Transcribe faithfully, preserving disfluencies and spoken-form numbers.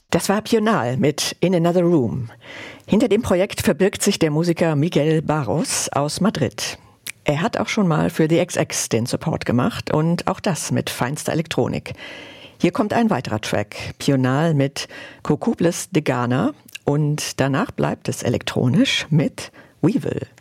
Das war Pional mit In Another Room. Hinter dem Projekt verbirgt sich der Musiker Miguel Barros aus Madrid. Er hat auch schon mal für The X X den Support gemacht und auch das mit feinster Elektronik. Hier kommt ein weiterer Track, Pional mit Cucubles de Ghana, und danach bleibt es elektronisch mit Weevil.